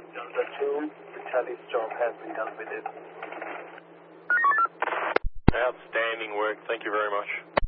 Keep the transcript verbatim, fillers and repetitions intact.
one Delta two. The Charlie stop has been done with it. Outstanding work. Thank you very much.